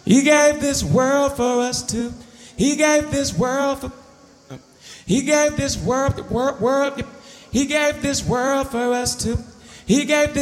He gave this world for us to. He gave this world for. He gave this world. He gave this world for us to. He gave this